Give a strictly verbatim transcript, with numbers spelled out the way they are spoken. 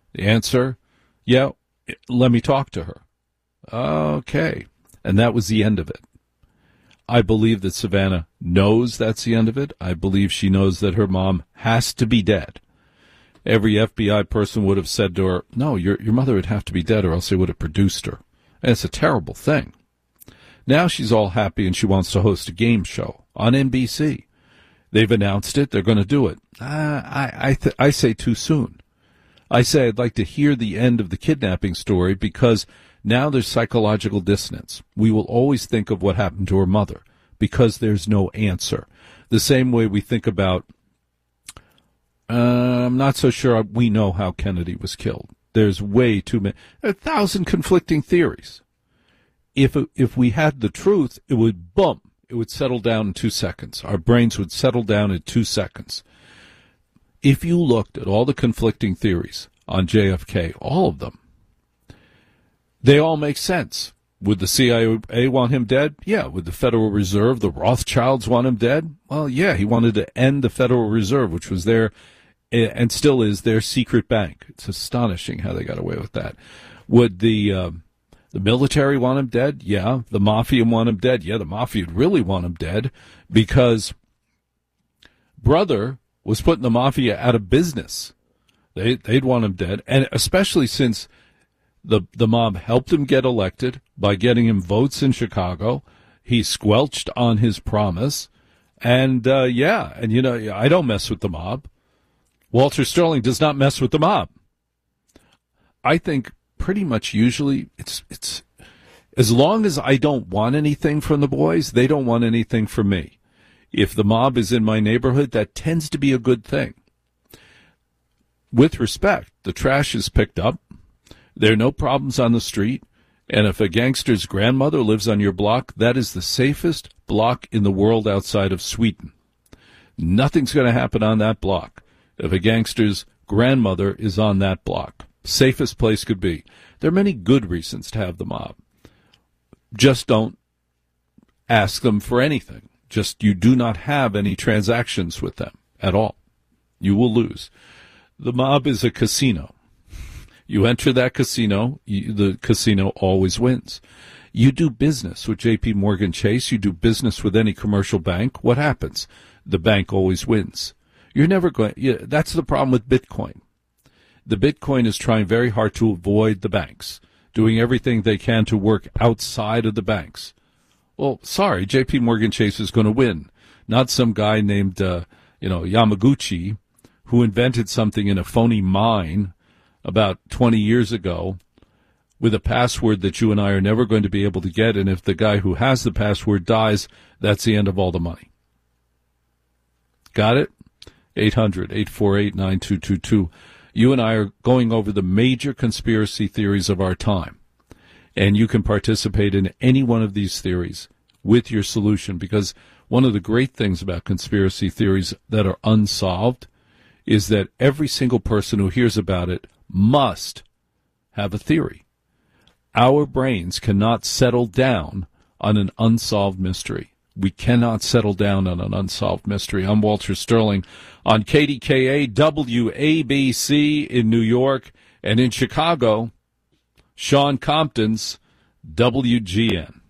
The answer, yeah, let me talk to her. Okay. And that was the end of it. I believe that Savannah knows that's the end of it. I believe she knows that her mom has to be dead. Every F B I person would have said to her, no, your your mother would have to be dead or else they would have produced her. And it's a terrible thing. Now she's all happy and she wants to host a game show on N B C. They've announced it. They're going to do it. Uh, I I, th- I say too soon. I say I'd like to hear the end of the kidnapping story because now there's psychological dissonance. We will always think of what happened to her mother because there's no answer. The same way we think about, uh, I'm not so sure we know how Kennedy was killed. There's way too many, a thousand conflicting theories. If if we had the truth, it would, boom, it would settle down in two seconds. Our brains would settle down in two seconds. If you looked at all the conflicting theories on J F K, all of them, they all make sense. Would the C I A want him dead? Yeah. Would the Federal Reserve, the Rothschilds, want him dead? Well, yeah, he wanted to end the Federal Reserve, which was their, and still is, their secret bank. It's astonishing how they got away with that. Would the um, the military want him dead? Yeah. The Mafia want him dead? Yeah, the Mafia would really want him dead because brother was putting the Mafia out of business. They, they'd want him dead, and especially since The the mob helped him get elected by getting him votes in Chicago. He squelched on his promise. And, uh, yeah, and, you know, I don't mess with the mob. Walter Sterling does not mess with the mob. I think pretty much usually it's it's as long as I don't want anything from the boys, they don't want anything from me. If the mob is in my neighborhood, that tends to be a good thing. With respect, the trash is picked up. There are no problems on the street, and if a gangster's grandmother lives on your block, that is the safest block in the world outside of Sweden. Nothing's going to happen on that block if a gangster's grandmother is on that block. Safest place could be. There are many good reasons to have the mob. Just don't ask them for anything. Just you do not have any transactions with them at all. You will lose. The mob is a casino. You enter that casino, you, the casino always wins. You do business with J P Morgan Chase, you do business with any commercial bank, what happens? The bank always wins. You're never going, yeah, that's the problem with Bitcoin. The Bitcoin is trying very hard to avoid the banks, doing everything they can to work outside of the banks. Well, sorry, J P Morgan Chase is going to win, not some guy named, uh, you know, Yamaguchi, who invented something in a phony mine about twenty years ago with a password that you and I are never going to be able to get, and if the guy who has the password dies, that's the end of all the money. Got it? eight hundred, eight four eight, nine two two two. You and I are going over the major conspiracy theories of our time, and you can participate in any one of these theories with your solution, because one of the great things about conspiracy theories that are unsolved is that every single person who hears about it must have a theory. Our brains cannot settle down on an unsolved mystery. We cannot settle down on an unsolved mystery. I'm Walter Sterling on K D K A W A B C in New York, and in Chicago, Sean Compton's W G N.